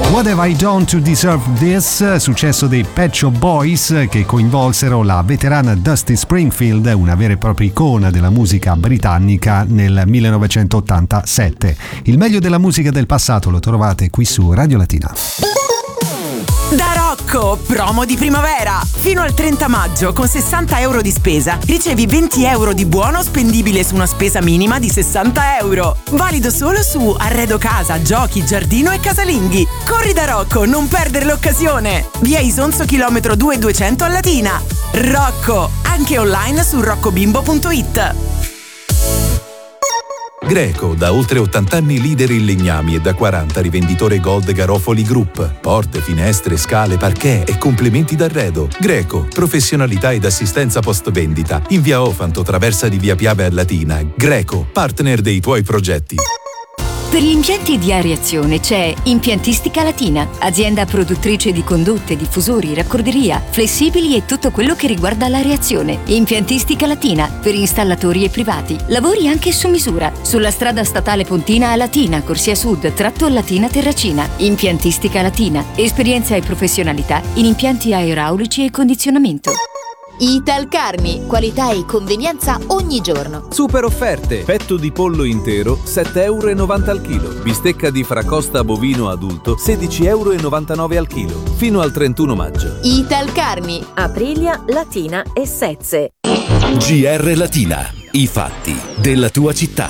What Have I Done to Deserve This? Successo dei Pet Shop Boys, che coinvolsero la veterana Dusty Springfield, una vera e propria icona della musica britannica, nel 1987. Il meglio della musica del passato lo trovate qui su Radio Latina. Da Rocco, promo di primavera! Fino al 30 maggio, con 60 euro di spesa, ricevi 20 euro di buono spendibile su una spesa minima di 60 euro. Valido solo su arredo casa, giochi, giardino e casalinghi. Corri da Rocco, non perdere l'occasione! Via Isonzo chilometro 200 a Latina. Rocco, anche online su roccobimbo.it. Greco, da oltre 80 anni leader in legnami e da 40 rivenditore Gold Garofoli Group. Porte, finestre, scale, parquet e complementi d'arredo. Greco, professionalità ed assistenza post vendita. In via Ofanto, traversa di via Piave a Latina. Greco, partner dei tuoi progetti. Per gli impianti di areazione c'è Impiantistica Latina, azienda produttrice di condotte, diffusori, raccorderia, flessibili e tutto quello che riguarda l'areazione. Impiantistica Latina, per installatori e privati. Lavori anche su misura, sulla strada statale Pontina a Latina, Corsia Sud, tratto Latina Terracina. Impiantistica Latina, esperienza e professionalità in impianti aeraulici e condizionamento. Italcarni, qualità e convenienza ogni giorno. Super offerte: petto di pollo intero 7,90 € al chilo, bistecca di fracosta bovino adulto 16,99 € al chilo, fino al 31 maggio. Italcarni, Aprilia, Latina e Sezze. GR Latina, i fatti della tua città.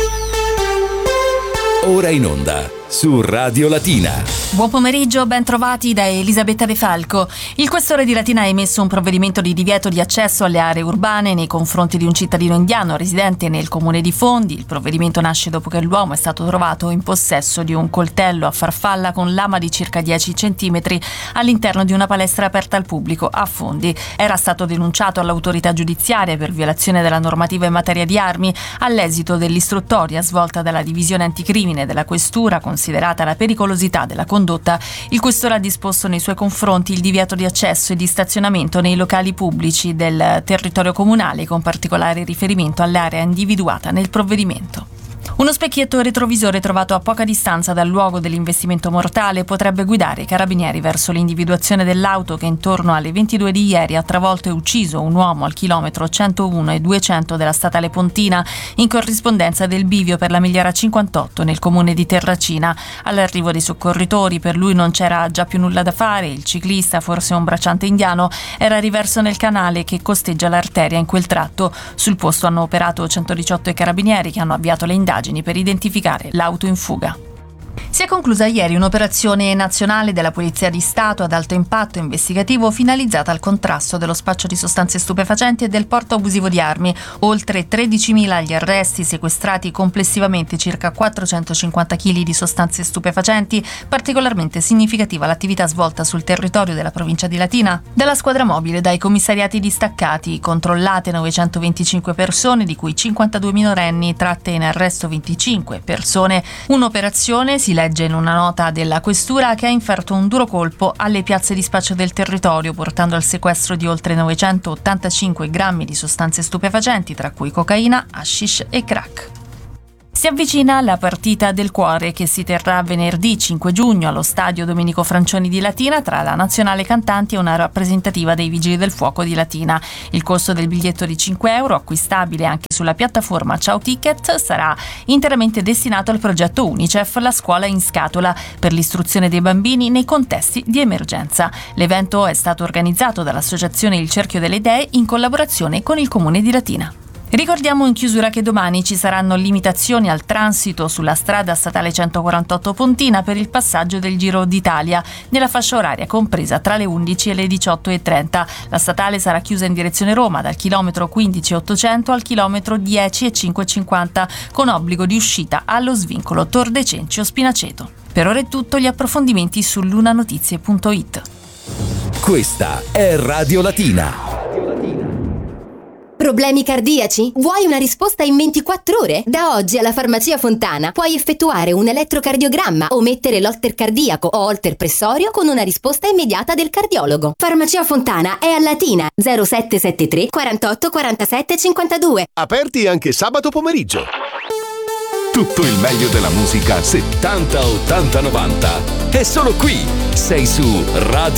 Ora in onda su Radio Latina. Buon pomeriggio, ben trovati da Elisabetta De Falco. Il questore di Latina ha emesso un provvedimento di divieto di accesso alle aree urbane nei confronti di un cittadino indiano residente nel comune di Fondi. Il provvedimento nasce dopo che l'uomo è stato trovato in possesso di un coltello a farfalla con lama di circa 10 centimetri all'interno di una palestra aperta al pubblico a Fondi. Era stato denunciato all'autorità giudiziaria per violazione della normativa in materia di armi. All'esito dell'istruttoria svolta dalla divisione anticrimine della questura, considerata la pericolosità della condotta, il questore ha disposto nei suoi confronti il divieto di accesso e di stazionamento nei locali pubblici del territorio comunale, con particolare riferimento all'area individuata nel provvedimento. Uno specchietto retrovisore trovato a poca distanza dal luogo dell'investimento mortale potrebbe guidare i carabinieri verso l'individuazione dell'auto che intorno alle 22 di ieri ha travolto e ucciso un uomo al chilometro 101 e 200 della statale Pontina, in corrispondenza del bivio per la Migliara 58 nel comune di Terracina. All'arrivo dei soccorritori per lui non c'era già più nulla da fare. Il ciclista, forse un bracciante indiano, era riverso nel canale che costeggia l'arteria in quel tratto. Sul posto hanno operato 118 carabinieri che hanno avviato le indagini per identificare l'auto in fuga. Si è conclusa ieri un'operazione nazionale della Polizia di Stato ad alto impatto investigativo finalizzata al contrasto dello spaccio di sostanze stupefacenti e del porto abusivo di armi. Oltre 13.000 gli arresti, sequestrati complessivamente circa 450 kg di sostanze stupefacenti. Particolarmente significativa l'attività svolta sul territorio della provincia di Latina dalla squadra mobile, dai commissariati distaccati. Controllate 925 persone, di cui 52 minorenni, tratte in arresto 25 persone. Un'operazione, si legge in una nota della questura, che ha inferto un duro colpo alle piazze di spaccio del territorio, portando al sequestro di oltre 985 grammi di sostanze stupefacenti, tra cui cocaina, hashish e crack. Si avvicina la partita del cuore, che si terrà venerdì 5 giugno allo stadio Domenico Francioni di Latina tra la nazionale cantanti e una rappresentativa dei Vigili del Fuoco di Latina. Il costo del biglietto di 5 euro, acquistabile anche sulla piattaforma Ciao Ticket, sarà interamente destinato al progetto UNICEF La Scuola in Scatola, per l'istruzione dei bambini nei contesti di emergenza. L'evento è stato organizzato dall'associazione Il Cerchio delle Idee in collaborazione con il Comune di Latina. Ricordiamo in chiusura che domani ci saranno limitazioni al transito sulla strada statale 148 Pontina per il passaggio del Giro d'Italia nella fascia oraria compresa tra le 11 e le 18:30. La statale sarà chiusa in direzione Roma dal chilometro 15,800 al chilometro 10,550, con obbligo di uscita allo svincolo Tor de Cencio Spinaceto. Per ora è tutto, gli approfondimenti su lunanotizie.it. Questa è Radio Latina. Problemi cardiaci? Vuoi una risposta in 24 ore? Da oggi alla Farmacia Fontana puoi effettuare un elettrocardiogramma o mettere l'holter cardiaco o holter pressorio con una risposta immediata del cardiologo. Farmacia Fontana è a Latina, 0773 48 47 52. Aperti anche sabato pomeriggio. Tutto il meglio della musica 70, 80, 90. È solo qui. Sei su Radio